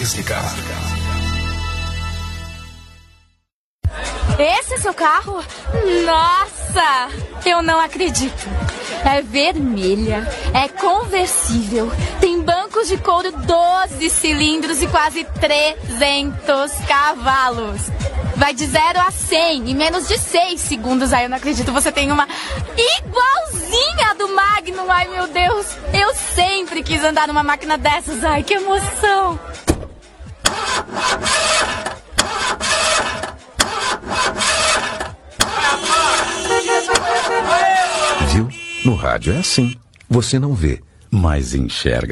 desligar. Esse é seu carro? Nossa! Eu não acredito. É vermelha, é conversível, tem bancos de couro 12 cilindros e quase 300 cavalos. Vai de 0 a 100 em menos de 6 segundos. Ai, eu não acredito, você tem uma igualzinha do Magnum. Ai, meu Deus, eu sempre quis andar numa máquina dessas. Ai, que emoção. Viu? No rádio é assim. Você não vê, mas enxerga.